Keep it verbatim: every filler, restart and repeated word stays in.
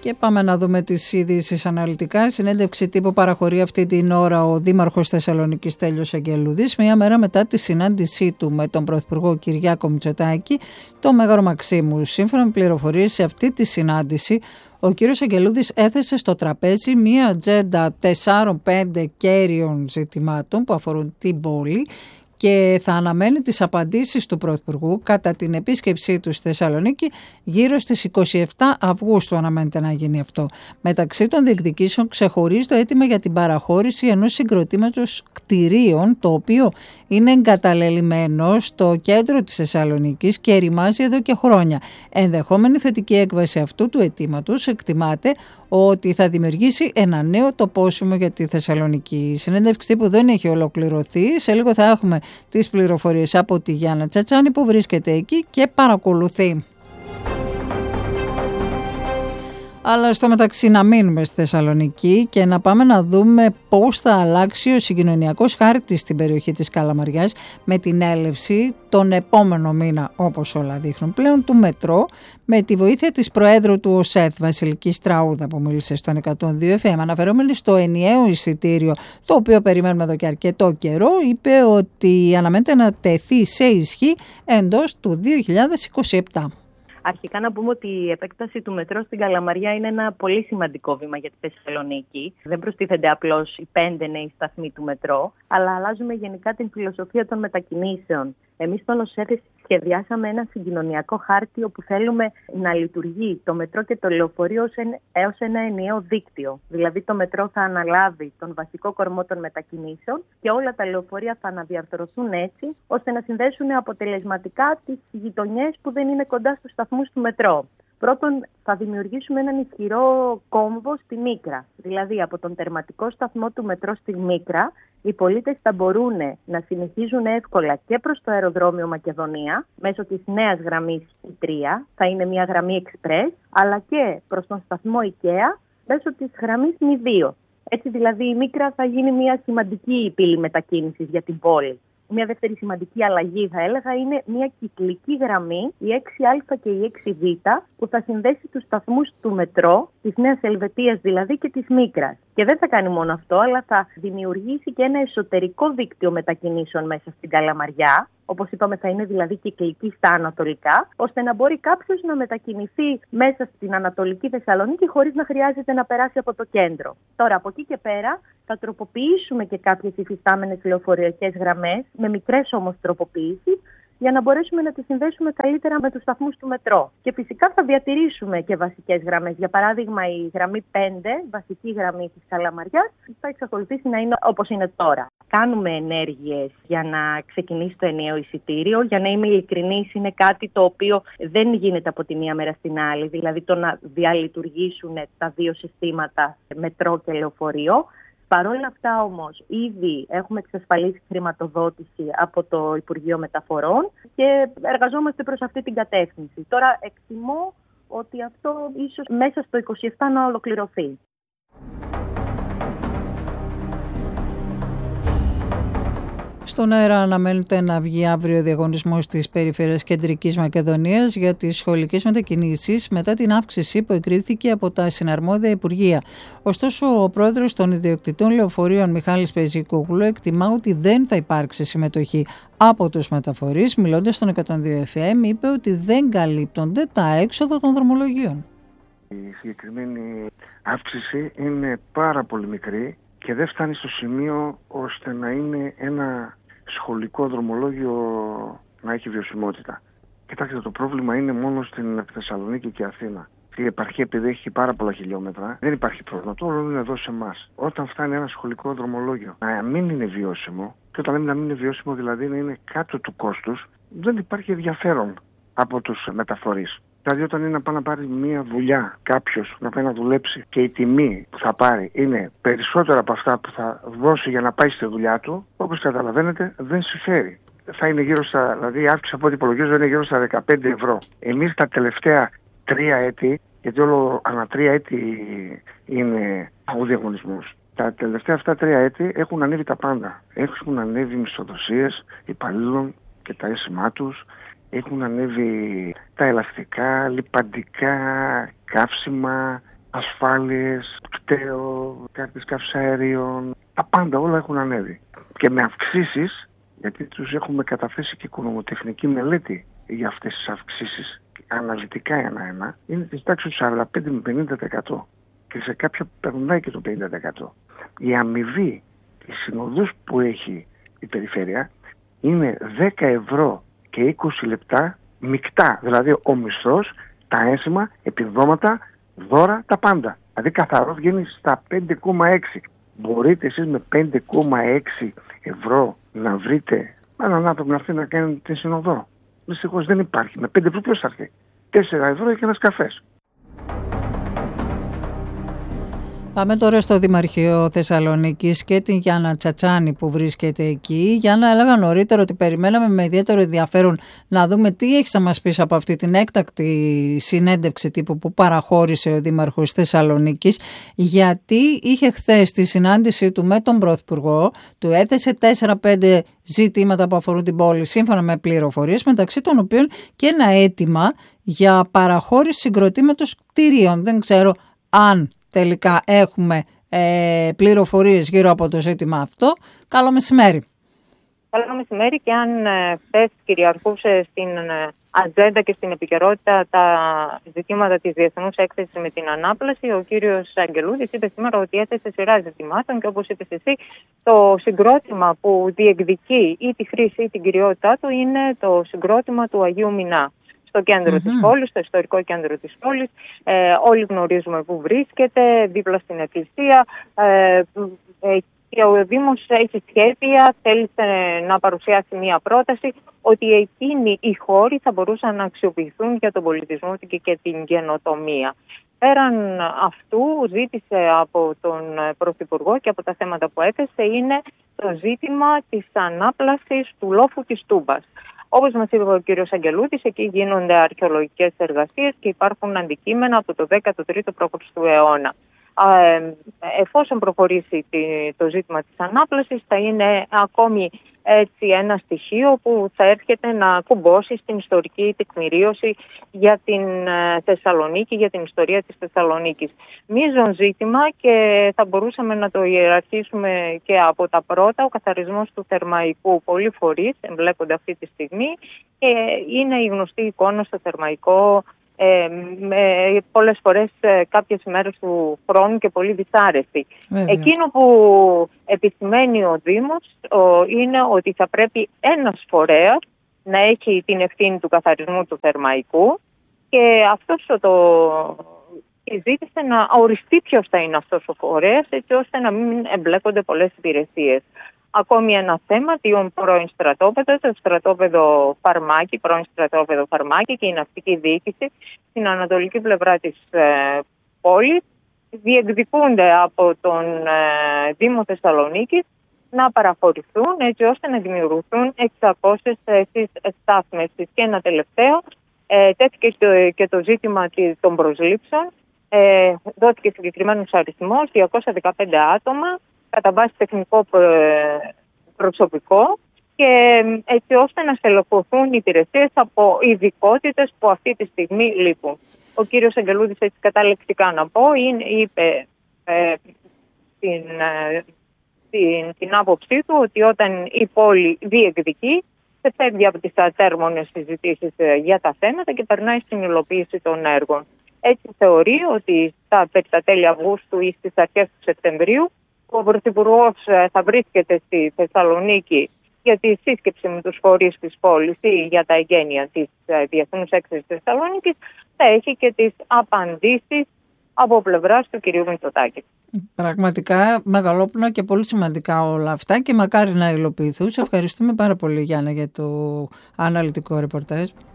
Και πάμε να δούμε τις ειδήσεις αναλυτικά. Συνέντευξη τύπου παραχωρεί αυτή την ώρα ο Δήμαρχος Θεσσαλονίκης Στέλιος Αγγελούδης, μία μέρα μετά τη συνάντησή του με τον Πρωθυπουργό Κυριάκο Μητσοτάκη, το Μέγαρο Μαξίμου. Σύμφωνα με πληροφορίες, σε αυτή τη συνάντηση ο κύριος Αγγελούδης έθεσε στο τραπέζι μία ατζέντα τεσσάρων πέντε κέριων ζητημάτων που αφορούν την πόλη και θα αναμένει τις απαντήσεις του Πρωθυπουργού κατά την επίσκεψή του στη Θεσσαλονίκη γύρω στις είκοσι επτά Αυγούστου αναμένεται να γίνει αυτό. Μεταξύ των διεκδικήσεων ξεχωρίζει το αίτημα για την παραχώρηση ενός συγκροτήματος κτηρίων, το οποίο είναι εγκαταλελειμμένο στο κέντρο της Θεσσαλονίκης και ερημάζει εδώ και χρόνια. Ενδεχόμενη θετική έκβαση αυτού του αιτήματος εκτιμάται ότι θα δημιουργήσει ένα νέο τοπόσιμο για τη Θεσσαλονίκη. Η συνέντευξη που δεν έχει ολοκληρωθεί. Σε λίγο θα έχουμε τις πληροφορίες από τη Γιάννα Τσατσάνη που βρίσκεται εκεί και παρακολουθεί. Αλλά στο μεταξύ να μείνουμε στη Θεσσαλονίκη και να πάμε να δούμε πώς θα αλλάξει ο συγκοινωνιακός χάρτης στην περιοχή της Καλαμαριάς με την έλευση τον επόμενο μήνα, όπως όλα δείχνουν πλέον, του μετρό, με τη βοήθεια της Προέδρου του ΟΣΕΘ, Βασιλικής Τραούδα, που μίλησε στον εκατόν δύο εφ εμ, αναφερόμενη στο ενιαίο εισιτήριο, το οποίο περιμένουμε εδώ και αρκετό καιρό, είπε ότι αναμένεται να τεθεί σε ισχύ εντός του δύο χιλιάδες είκοσι επτά. Αρχικά να πούμε ότι η επέκταση του μετρό στην Καλαμαριά είναι ένα πολύ σημαντικό βήμα για τη Θεσσαλονίκη. Δεν προστίθενται απλώς οι πέντε νέοι σταθμοί του μετρό, αλλά αλλάζουμε γενικά την φιλοσοφία των μετακινήσεων. Εμείς στον ΟΣΕΘ σχεδιάσαμε ένα συγκοινωνιακό χάρτη όπου θέλουμε να λειτουργεί το μετρό και το λεωφορείο έως ένα ενιαίο δίκτυο. Δηλαδή το μετρό θα αναλάβει τον βασικό κορμό των μετακινήσεων και όλα τα λεωφορεία θα αναδιαρθρωθούν έτσι ώστε να συνδέσουν αποτελεσματικά τις γειτονιές που δεν είναι κοντά στους σταθμούς του μετρό. Πρώτον, θα δημιουργήσουμε έναν ισχυρό κόμβο στη Μίκρα. Δηλαδή, από τον τερματικό σταθμό του μετρό στη Μίκρα, οι πολίτες θα μπορούν να συνεχίζουν εύκολα και προς το αεροδρόμιο Μακεδονία, μέσω της νέας γραμμής ι τρία, θα είναι μια γραμμή εξπρές, αλλά και προς τον σταθμό IKEA, μέσω της γραμμής μη δύο. Έτσι, δηλαδή, η Μίκρα θα γίνει μια σημαντική πύλη μετακίνησης για την πόλη. Μια δεύτερη σημαντική αλλαγή, θα έλεγα, είναι μια κυκλική γραμμή, η έξι α και η έξι β, που θα συνδέσει τους σταθμούς του μετρό, της Νέας Ελβετίας δηλαδή και της Μίκρας. Και δεν θα κάνει μόνο αυτό, αλλά θα δημιουργήσει και ένα εσωτερικό δίκτυο μετακινήσεων μέσα στην Καλαμαριά. Όπως είπαμε, θα είναι δηλαδή κυκλική στα ανατολικά, ώστε να μπορεί κάποιος να μετακινηθεί μέσα στην Ανατολική Θεσσαλονίκη χωρίς να χρειάζεται να περάσει από το κέντρο. Τώρα, από εκεί και πέρα, θα τροποποιήσουμε και κάποιες υφιστάμενες λεωφορειακές γραμμές, με μικρές όμως τροποποιήσεις, για να μπορέσουμε να τις συνδέσουμε καλύτερα με τους σταθμούς του μετρό. Και φυσικά θα διατηρήσουμε και βασικές γραμμές. Για παράδειγμα, η γραμμή πέντε, βασική γραμμή της Καλαμαριάς, θα εξακολουθήσει να είναι όπως είναι τώρα. Κάνουμε ενέργειες για να ξεκινήσει το ενιαίο εισιτήριο. Για να είμαι ειλικρινής, είναι κάτι το οποίο δεν γίνεται από τη μία μέρα στην άλλη. Δηλαδή το να διαλειτουργήσουν τα δύο συστήματα, μετρό και λεωφορείο. Παρ' όλα αυτά όμως, ήδη έχουμε εξασφαλίσει χρηματοδότηση από το Υπουργείο Μεταφορών και εργαζόμαστε προς αυτή την κατεύθυνση. Τώρα εκτιμώ ότι αυτό ίσως μέσα στο είκοσι επτά να ολοκληρωθεί. Στον αέρα αναμένεται να βγει αύριο ο διαγωνισμός της Περιφέρειας Κεντρικής Μακεδονίας για τις σχολικές μετακινήσεις μετά την αύξηση που εγκρίθηκε από τα συναρμόδια Υπουργεία. Ωστόσο, ο πρόεδρος των ιδιοκτητών λεωφορείων Μιχάλης Πεζικόγλου εκτιμά ότι δεν θα υπάρξει συμμετοχή από τους μεταφορείς. Μιλώντας στον εκατόν δύο εφ εμ, είπε ότι δεν καλύπτονται τα έξοδα των δρομολογίων. Η συγκεκριμένη αύξηση είναι πάρα πολύ μικρή και δεν φτάνει στο σημείο ώστε να είναι ένα σχολικό δρομολόγιο να έχει βιωσιμότητα. Κοιτάξτε, το πρόβλημα είναι μόνο στην Θεσσαλονίκη και Αθήνα. Η επαρχία, επειδή έχει πάρα πολλά χιλιόμετρα, δεν υπάρχει πρόβλημα. Το όλο είναι εδώ σε εμάς. Όταν φτάνει ένα σχολικό δρομολόγιο να μην είναι βιώσιμο, και όταν λέμε να μην είναι βιώσιμο, δηλαδή να είναι κάτω του κόστους, δεν υπάρχει ενδιαφέρον από τους μεταφορείς. Δηλαδή, όταν είναι να πάει να πάρει μια δουλειά κάποιος να πάει να δουλέψει και η τιμή που θα πάρει είναι περισσότερα από αυτά που θα δώσει για να πάει στη δουλειά του, όπως καταλαβαίνετε, δεν συμφέρει. Θα είναι γύρω στα, δηλαδή η αύξηση από ό,τι υπολογίζω είναι γύρω στα δεκαπέντε ευρώ. Εμείς τα τελευταία τρία έτη, γιατί όλο ανά τρία έτη είναι ο διαγωνισμός, τα τελευταία αυτά τρία έτη έχουν ανέβει τα πάντα. Έχουν ανέβει μισθοδοσίες υπαλλήλων και τα έσημά τους. Έχουν ανέβει τα ελαστικά, λιπαντικά, καύσιμα, ασφάλειες, πτέο, κάρτες καυσαέριων, τα πάντα όλα έχουν ανέβει. Και με αυξήσεις, γιατί τους έχουμε καταθέσει και οικονομοτεχνική μελέτη για αυτές τις αυξήσεις, αναλυτικά ένα-ένα, είναι της τάξης του σαράντα πέντε με πενήντα τοις εκατό και σε κάποια περνάει και το πενήντα τοις εκατό. Η αμοιβή της συνοδούς που έχει η περιφέρεια είναι δέκα ευρώ και είκοσι λεπτά μεικτά, δηλαδή ο μισθός, τα ένσημα, επιδόματα, δώρα, τα πάντα. Δηλαδή καθαρό βγαίνει στα πέντε κόμμα έξι. Μπορείτε εσείς με πέντε κόμμα έξι ευρώ να βρείτε έναν άνθρωπο να έρθει να κάνει την συνοδό? Δυστυχώς δεν υπάρχει. Με πέντε ευρώ ποιος θα έρθει? τέσσερα ευρώ και ένας καφές. Πάμε τώρα στο Δημαρχείο Θεσσαλονίκης και την Γιάννα Τσατσάνη που βρίσκεται εκεί. Γιάννα, έλεγα νωρίτερα ότι περιμέναμε με ιδιαίτερο ενδιαφέρον να δούμε τι έχεις να μας πεις από αυτή την έκτακτη συνέντευξη τύπου που παραχώρησε ο Δήμαρχος Θεσσαλονίκης, γιατί είχε χθες τη συνάντησή του με τον Πρωθυπουργό, του έθεσε τέσσερα πέντε ζητήματα που αφορούν την πόλη σύμφωνα με πληροφορίες, μεταξύ των οποίων και ένα αίτημα για παραχώρηση συγκροτήματος κτηρίων. Δεν ξέρω αν τελικά έχουμε ε, πληροφορίες γύρω από το ζήτημα αυτό. Καλό μεσημέρι. Καλό μεσημέρι, και αν ε, χθες κυριαρχούσε στην ε, ατζέντα και στην επικαιρότητα τα ζητήματα της διεθνούς έκθεσης με την ανάπλαση, ο κύριος Αγγελούδης είπε σήμερα ότι έθεσε σειρά ζητημάτων και, όπως είπες εσύ, το συγκρότημα που διεκδικεί ή τη χρήση ή την κυριότητά του είναι το συγκρότημα του Αγίου Μινά. Στο κέντρο mm-hmm. της πόλης, στο ιστορικό κέντρο της πόλης. Ε, όλοι γνωρίζουμε που βρίσκεται, δίπλα στην εκκλησία. Ε, ε, και ο Δήμος έχει σχέδια, θέλησε να παρουσιάσει μία πρόταση ότι εκείνοι οι χώροι θα μπορούσαν να αξιοποιηθούν για τον πολιτισμό και, και την καινοτομία. Πέραν αυτού, ζήτησε από τον Πρωθυπουργό και από τα θέματα που έθεσε είναι το ζήτημα της ανάπλασης του λόφου της Τούμπας. Όπως μας είπε ο κύριος Αγγελούδης, εκεί γίνονται αρχαιολογικές εργασίες και υπάρχουν αντικείμενα από το δέκατο τρίτο π.Χ. αιώνα. Ε, εφόσον προχωρήσει το ζήτημα της ανάπλασης, θα είναι ακόμη έτσι ένα στοιχείο που θα έρχεται να κουμπώσει στην ιστορική τεκμηρίωση για την Θεσσαλονίκη, για την ιστορία της Θεσσαλονίκης. Μείζον ζήτημα, και θα μπορούσαμε να το ιεραρχήσουμε και από τα πρώτα, ο καθαρισμός του Θερμαϊκού. Πολλοί φορείς εμπλέκονται αυτή τη στιγμή και είναι η γνωστή εικόνα στο Θερμαϊκό, Ε, με πολλές φορές ε, κάποιες μέρες του χρόνου και πολύ δυσάρεστη. Βέβαια. Εκείνο που επισημαίνει ο Δήμος ο, είναι ότι θα πρέπει ένας φορέας να έχει την ευθύνη του καθαρισμού του Θερμαϊκού, και αυτός το ζήτησε να οριστεί ποιος θα είναι αυτός ο φορέας, έτσι ώστε να μην εμπλέκονται πολλές υπηρεσίες. Ακόμη ένα θέμα, διόν πρώην στρατόπεδο, το στρατόπεδο Φαρμάκη, πρώην στρατόπεδο Φαρμάκη και η ναυτική διοίκηση στην ανατολική πλευρά της ε, πόλης διεκδικούνται από τον ε, Δήμο Θεσσαλονίκης να παραχωρηθούν, έτσι ώστε να δημιουργηθούν εξακόσιες θέσεις στάθμευσης. Και ένα τελευταίο, ε, τέθηκε το, και το ζήτημα των προσλήψεων. Ε, δόθηκε συγκεκριμένος αριθμός, διακόσια δεκαπέντε άτομα, κατά βάση τεχνικό προσωπικό, και έτσι ώστε να στελεχωθούν οι υπηρεσίες από ειδικότητες που αυτή τη στιγμή λείπουν. Ο κύριος Αγγελούδης, έτσι καταληκτικά να πω, είναι, είπε ε, την, ε, την, την άποψή του ότι όταν η πόλη διεκδικεί, δεν φεύγει από τις ατέρμονες συζητήσεις για τα θέματα και περνάει στην υλοποίηση των έργων. Έτσι θεωρεί ότι στα, στα τέλη Αυγούστου ή στις αρχές του Σεπτεμβρίου ο Πρωθυπουργός θα βρίσκεται στη Θεσσαλονίκη για τη σύσκεψη με τους φορείς της πόλης ή για τα εγγένεια της Διεθνούς Έκθεσης της Θεσσαλονίκης, θα έχει και τις απαντήσεις από πλευράς του κυρίου Μητσοτάκη. Πραγματικά μεγαλόπνοα και πολύ σημαντικά όλα αυτά και μακάρι να υλοποιηθούν. Σε ευχαριστούμε πάρα πολύ, Γιάννα, για το αναλυτικό ρεπορτάζ.